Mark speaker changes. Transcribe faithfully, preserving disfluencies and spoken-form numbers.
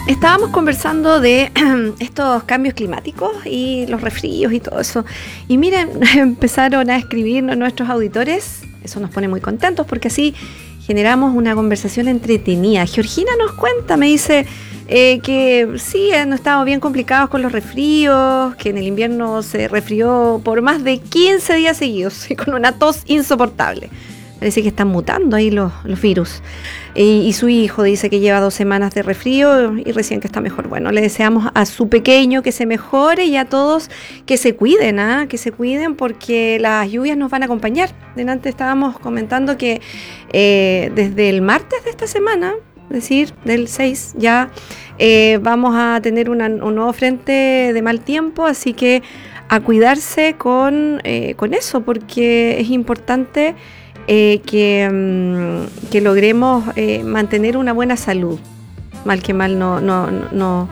Speaker 1: Estábamos conversando de estos cambios climáticos y los resfríos y todo eso. Y miren, empezaron a escribirnos nuestros auditores. Eso nos pone muy contentos porque así generamos una conversación entretenida. Georgina nos cuenta, me dice eh, que sí, han estado bien complicados con los resfríos, que en el invierno se resfrió por más de quince días seguidos y con una tos insoportable. Parece que están mutando ahí los, los virus. Y, y su hijo dice que lleva dos semanas de resfrío y recién que está mejor. Bueno, le deseamos a su pequeño que se mejore y a todos que se cuiden, ¿eh? que se cuiden porque las lluvias nos van a acompañar. Delante estábamos comentando que eh, desde el martes de esta semana, es decir, del seis, ya eh, vamos a tener una, un nuevo frente de mal tiempo, así que a cuidarse con, eh, con eso, porque es importante Eh, que, um, que logremos eh, mantener una buena salud. Mal que mal no, no, no,